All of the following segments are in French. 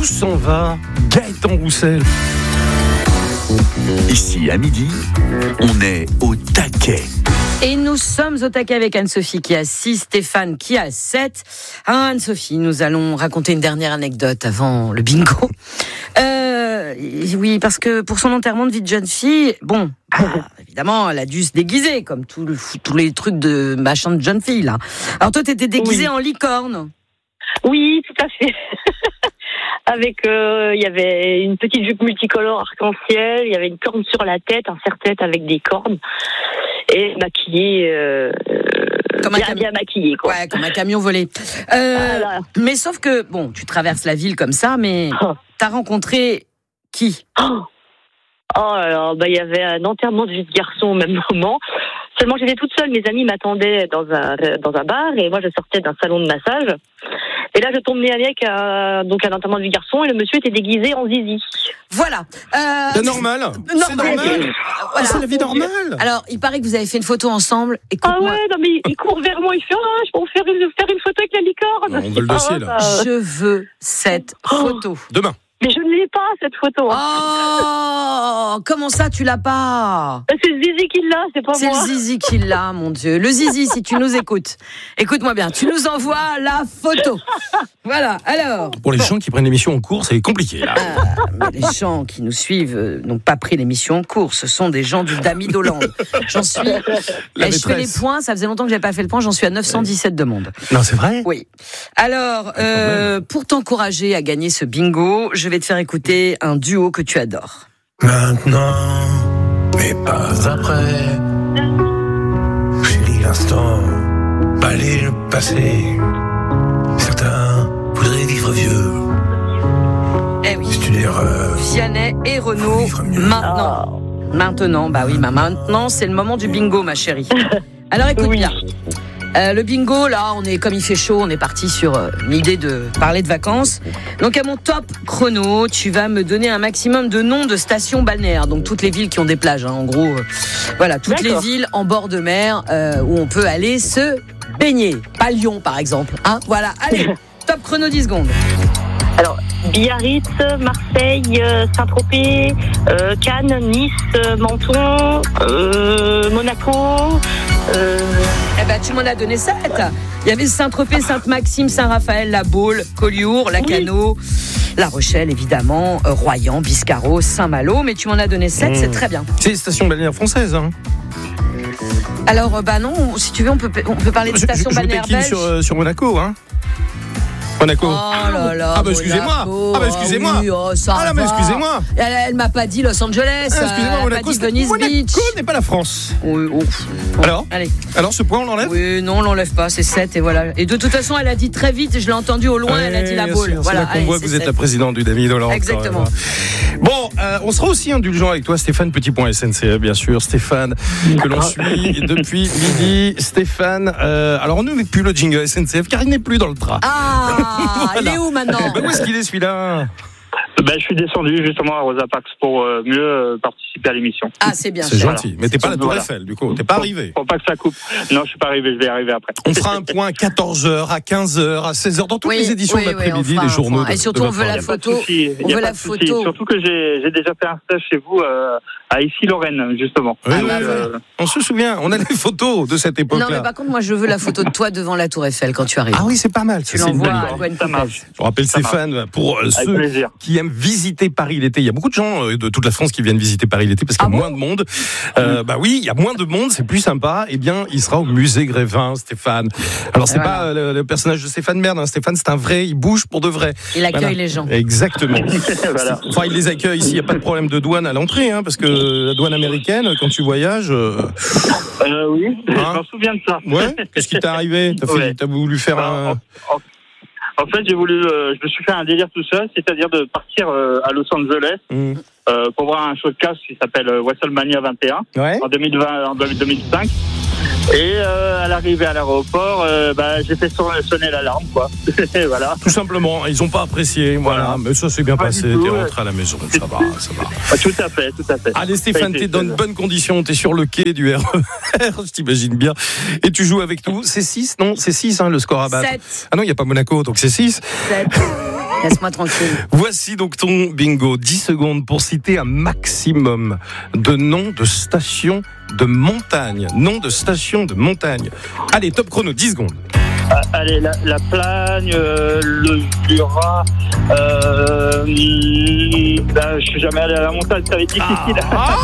s'en va Gaëtan Roussel. Ici, à midi, on est au taquet. Et nous sommes au taquet avec Anne-Sophie qui a 6, Stéphane qui a 7. Anne-Sophie, nous allons raconter une dernière anecdote avant le bingo. Oui, parce que pour son enterrement de vie de jeune fille, évidemment, elle a dû se déguiser, comme tous les trucs de machin de jeune fille, là. Alors toi, t'étais déguisée en licorne. Oui, tout à fait. Avec, il y avait une petite jupe multicolore arc-en-ciel, il y avait une corne sur la tête, un serre-tête avec des cornes, et maquillée, bien maquillée, quoi. Ouais, comme un camion volé. Voilà. Mais sauf que, bon, tu traverses la ville comme ça, mais t'as rencontré qui ? Alors, il y avait un enterrement de vie de garçon au même moment. Seulement, j'étais toute seule. Mes amis m'attendaient dans un bar et moi, je sortais d'un salon de massage. Et là, je tombe nez à nez avec un enterrement de vie de garçon et le monsieur était déguisé en zizi. Voilà. C'est normal. C'est normal. Voilà. C'est la vie normale. Alors, il paraît que vous avez fait une photo ensemble. Écoute-moi. Ah ouais, non mais il court vers moi, il fait je peux faire une photo avec la licorne. On veut le dossier là. Je veux cette photo. Demain. Mais je ne l'ai pas, cette photo. Oh, comment ça, tu l'as pas ? C'est le zizi qui l'a, c'est pas C'est moi. le zizi qui l'a, mon Dieu. Le zizi, si tu nous écoutes. Écoute-moi bien, tu nous envoies la photo. Voilà, alors. Pour les gens qui prennent l'émission en cours, c'est compliqué là. Mais les gens qui nous suivent n'ont pas pris l'émission en cours. Ce sont des gens du Dami d'Hollande. J'en suis. Je fais les points, ça faisait longtemps que je n'avais pas fait le point, j'en suis à 917 demandes. Non, c'est vrai ? Oui. Alors, pour t'encourager à gagner ce bingo, je vais te faire écouter un duo que tu adores. Maintenant, mais pas après. Chérie, l'instant, balayer le passé. Certains voudraient vivre vieux. Eh oui. C'est une erreur. Vianney et Renaud, maintenant. Maintenant, c'est le moment du bingo, ma chérie. Alors écoute bien. Le bingo, là, comme il fait chaud, on est parti sur l'idée de parler de vacances. Donc à mon top chrono, tu vas me donner un maximum de noms de stations balnéaires. Donc toutes les villes qui ont des plages, en gros. Voilà, toutes les villes en bord de mer où on peut aller se baigner. Pas Lyon, par exemple. Voilà, allez, top chrono 10 secondes. Alors, Biarritz, Marseille, Saint-Tropez, Cannes, Nice, Menton, Monaco. Tu m'en as donné 7. Il y avait Saint-Tropez, Sainte-Maxime, Saint-Raphaël, La Baule, Collioure, Lacanau, La Rochelle, évidemment, Royan, Biscarrosse, Saint-Malo. Mais tu m'en as donné 7, c'est très bien. C'est les stations balnéaires françaises, hein. Alors, non, si tu veux, on peut parler de stations balnéaires belges. Sur Monaco, hein. Monaco. Oh là là. Excusez-moi. Excusez-moi. Oui, ça va. Excusez-moi. Elle m'a pas dit Los Angeles. Excusez-moi, elle m'a pas dit Venice Beach. Monaco n'est pas la France. Oui, Alors allez. Alors, ce point, on l'enlève ? Oui, non, on l'enlève pas, c'est 7 et voilà. Et de toute façon, elle a dit très vite, je l'ai entendu au loin, elle a dit La Baule. Voilà, c'est là qu'on voit que vous êtes la présidente du Dami d'Hollande. Exactement. Bon, on sera aussi indulgent avec toi, Stéphane, petit point SNCF, bien sûr. Stéphane, que l'on suit depuis midi. Stéphane, alors on ne met plus le jingle SNCF car il n'est plus dans le train. Voilà. Il est où maintenant ? Où est-ce qu'il est celui-là ? Je suis descendu justement à Rosa Parks pour mieux participer à l'émission. C'est bien. C'est gentil. Mais t'es pas à la Tour Eiffel, du coup. T'es pas arrivé. Faut pas que ça coupe. Non, je suis pas arrivé. Je vais arriver après. On fera un point à 14h, à 15h, à 16h, dans toutes les éditions de l'après-midi, les journaux. Et surtout, on veut la photo. On veut la photo. Surtout que j'ai déjà fait un stage chez vous à Issy-Lorraine, justement. Oui. On se souvient. On a des photos de cette époque-là. Non, mais par contre, moi, je veux la photo de toi devant la Tour Eiffel quand tu arrives. Ah oui, c'est pas mal. Tu l'envoies à Gwen Coupel. Je rappelle Stéphane, pour ceux qui aiment visiter Paris l'été. Il y a beaucoup de gens de toute la France qui viennent visiter Paris l'été parce qu'il y a moins de monde. Oui, il y a moins de monde, c'est plus sympa. Eh bien, il sera au musée Grévin, Stéphane. Alors, c'est pas le personnage de Stéphane Merde. Stéphane, c'est un vrai, il bouge pour de vrai. Il accueille les gens. Exactement. Enfin, il les accueille ici. Il n'y a pas de problème de douane à l'entrée, parce que la douane américaine, quand tu voyages. Oui, je m'en souviens de ça. Ouais. Qu'est-ce qui t'est arrivé ? T'as voulu faire un. En fait, je me suis fait un délire tout seul, c'est-à-dire de partir à Los Angeles pour voir un showcase qui s'appelle WrestleMania 21 en 2005. Et à l'arrivée à l'aéroport, j'ai fait sonner l'alarme, quoi. Voilà. Tout simplement, ils n'ont pas apprécié, voilà. Mais ça s'est bien passé, t'es rentré à la maison, ça va. Tout à fait. Allez Stéphane, t'es dans de bonnes conditions, t'es sur le quai du RER, je t'imagine bien. Et tu joues avec tout, c'est 6, non ? C'est 6, le score à battre. 7. Ah non, il n'y a pas Monaco, donc c'est 6. 7. Laisse-moi tranquille. Voici donc ton bingo. 10 secondes pour citer un maximum de noms de stations de montagne. Noms de stations de montagne. Allez, top chrono, 10 secondes. Allez, la Plagne, le Jura, je suis jamais allé à la montagne, ça va être difficile.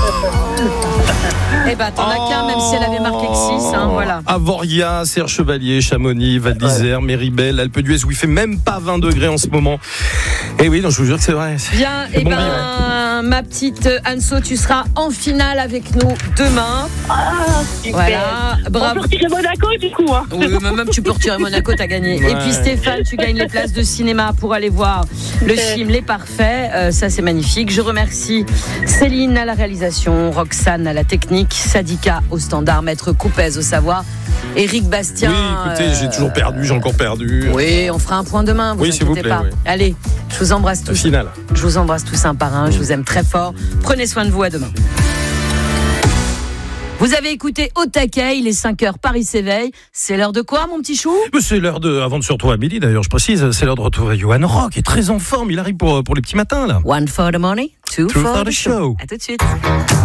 Eh ben, t'en as qu'un, même si elle avait marqué que 6, hein, voilà. Avoria, Serre-Chevalier, Chamonix, Val d'Isère, Méribel, Alpe d'Huez, où il fait même pas 20 degrés en ce moment. Et oui, non, je vous jure que c'est vrai. Bien, et bon ma petite Anso, tu seras en finale avec nous demain. Ah, super. Voilà, bravo. On peut retirer Monaco, du coup. Hein. Oui, même tu peux retirer Monaco, t'as gagné. Ouais. Et puis Stéphane, tu gagnes les places de cinéma pour aller voir le film Les Parfaits. Ça, c'est magnifique. Je remercie Céline à la réalisation, Roxane à la technique, Sadika au standard, Maître Coupez au savoir, Éric Bastien. Oui, écoutez, j'ai toujours perdu, j'ai encore perdu. Oui, on fera un point demain, vous s'il vous plaît, pas. Oui. Allez, je vous embrasse tous. Finale. Je vous embrasse tous un par un, je vous aime très fort. Prenez soin de vous, à demain. Vous avez écouté Au taquet, il est 5h, Paris s'éveille. C'est l'heure de quoi, mon petit chou ? C'est l'heure avant de se retrouver à midi, d'ailleurs, je précise, c'est l'heure de retrouver Johan Rock, qui est très en forme, il arrive pour les petits matins, là. 1 for the money, 2 for the show. À tout de suite.